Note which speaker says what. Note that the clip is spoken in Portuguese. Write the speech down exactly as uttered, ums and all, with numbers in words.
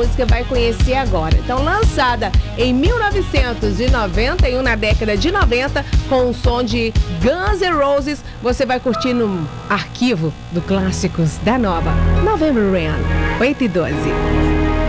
Speaker 1: música vai conhecer agora. Então, lançada em mil novecentos e noventa e um, na década de noventa, com o som de Guns N' Roses, você vai curtir no arquivo do Clássicos da Nova. November Rain, oito e doze.